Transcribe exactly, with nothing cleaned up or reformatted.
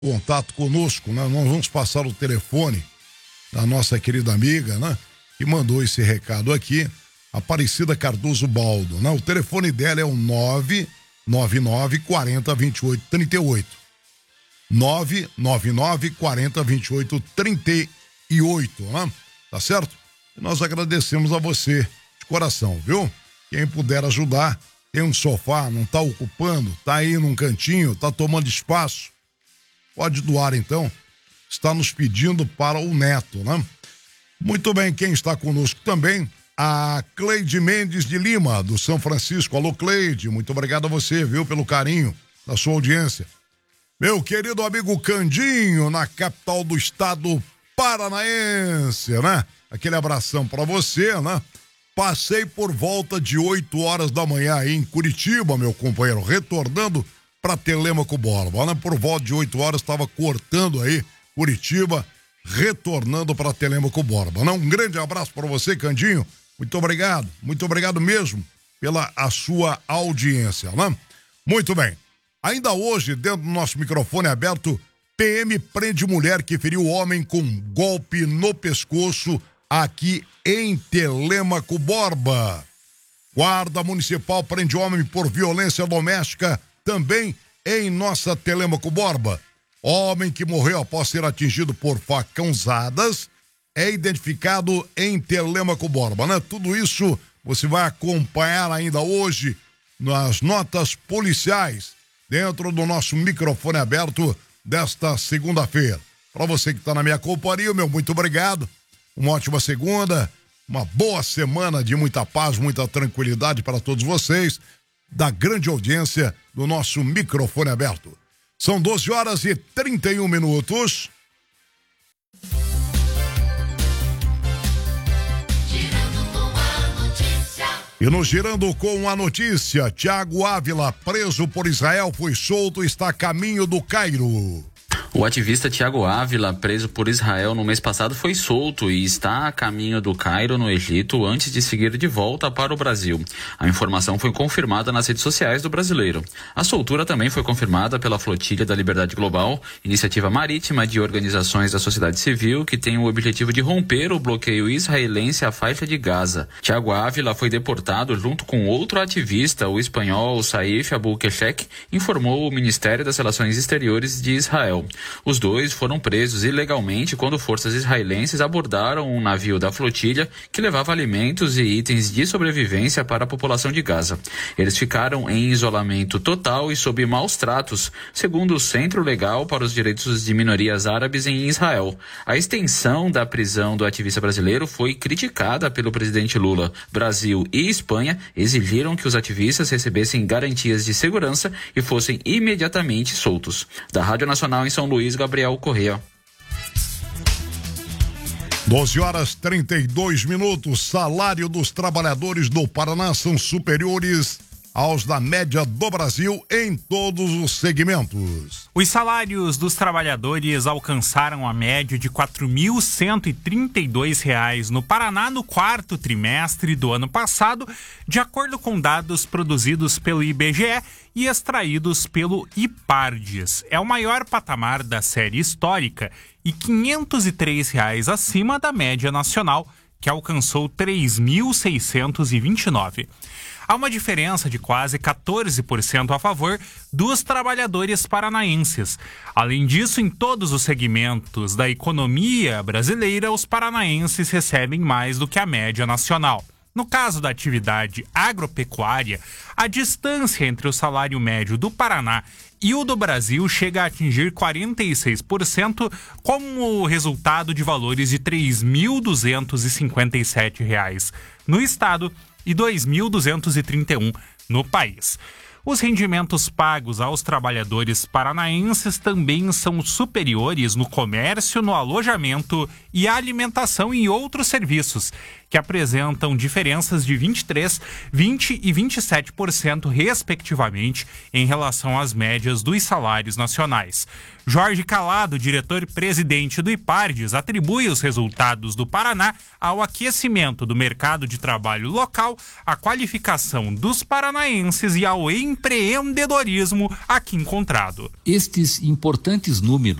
contato conosco, né? Nós vamos passar o telefone da nossa querida amiga, né? Que mandou esse recado aqui, Aparecida Cardoso Baldo, né? O telefone dela é o nove nove nove, quarenta, vinte e oito, trinta e oito. nove nove nove, quarenta, vinte e oito, trinta e oito, né? Tá certo? E nós agradecemos a você de coração, viu? Quem puder ajudar, tem um sofá, não tá ocupando, tá aí num cantinho, tá tomando espaço, pode doar então, está nos pedindo para o neto, né? Muito bem, quem está conosco também, a Cleide Mendes de Lima, do São Francisco. Alô, Cleide, muito obrigado a você, viu, pelo carinho da sua audiência. Meu querido amigo Candinho, na capital do estado paranaense, né? Aquele abração para você, né? Passei por volta de oito horas da manhã aí em Curitiba, meu companheiro, retornando para Telêmaco Borba, né? Por volta de oito horas estava cortando aí Curitiba, retornando para Telêmaco Borba, né? Um grande abraço para você, Candinho. Muito obrigado, muito obrigado mesmo pela a sua audiência, né? Muito bem. Ainda hoje, dentro do nosso microfone aberto, P M prende mulher que feriu homem com golpe no pescoço aqui em Telêmaco Borba. Guarda Municipal prende homem por violência doméstica também em nossa Telêmaco Borba. Homem que morreu após ser atingido por facãozadas é identificado em Telêmaco Borba, né? Tudo isso você vai acompanhar ainda hoje nas notas policiais dentro do nosso microfone aberto desta segunda-feira. Para você que está na minha companhia, meu muito obrigado. Uma ótima segunda, uma boa semana de muita paz, muita tranquilidade para todos vocês, da grande audiência do nosso microfone aberto. São doze horas e trinta e um minutos. E no Girando com a Notícia, Thiago Ávila, preso por Israel, foi solto e está a caminho do Cairo. O ativista Thiago Ávila, preso por Israel no mês passado, foi solto e está a caminho do Cairo, no Egito, antes de seguir de volta para o Brasil. A informação foi confirmada nas redes sociais do brasileiro. A soltura também foi confirmada pela Flotilha da Liberdade Global, iniciativa marítima de organizações da sociedade civil que tem o objetivo de romper o bloqueio israelense à faixa de Gaza. Thiago Ávila foi deportado junto com outro ativista, o espanhol Saif Abou-Keshek, informou o Ministério das Relações Exteriores de Israel. Os dois foram presos ilegalmente quando forças israelenses abordaram um navio da flotilha que levava alimentos e itens de sobrevivência para a população de Gaza. Eles ficaram em isolamento total e sob maus tratos, segundo o Centro Legal para os Direitos de Minorias Árabes em Israel. A extensão da prisão do ativista brasileiro foi criticada pelo presidente Lula. Brasil e Espanha exigiram que os ativistas recebessem garantias de segurança e fossem imediatamente soltos. Da Rádio Nacional em São Luís, Gabriel Correia. doze horas e trinta e dois minutos. Salário dos trabalhadores do Paraná são superiores aos da média do Brasil em todos os segmentos. Os salários dos trabalhadores alcançaram a média de quatro mil cento e trinta e dois reais no Paraná no quarto trimestre do ano passado, de acordo com dados produzidos pelo I B G E e extraídos pelo IPARDES. É o maior patamar da série histórica e quinhentos e três reais acima da média nacional, que alcançou três mil seiscentos e vinte e nove. Há uma diferença de quase quatorze por cento a favor dos trabalhadores paranaenses. Além disso, em todos os segmentos da economia brasileira, os paranaenses recebem mais do que a média nacional. No caso da atividade agropecuária, a distância entre o salário médio do Paraná e o do Brasil chega a atingir quarenta e seis por cento, como resultado de valores de três mil duzentos e cinquenta e sete reais no estado e dois mil duzentos e trinta e um no país. Os rendimentos pagos aos trabalhadores paranaenses também são superiores no comércio, no alojamento e alimentação e outros serviços, que apresentam diferenças de vinte e três por cento, vinte por cento e vinte e sete por cento, respectivamente, em relação às médias dos salários nacionais. Jorge Calado, diretor-presidente do IPARDES, atribui os resultados do Paraná ao aquecimento do mercado de trabalho local, à qualificação dos paranaenses e ao empreendedorismo aqui encontrado. Estes importantes números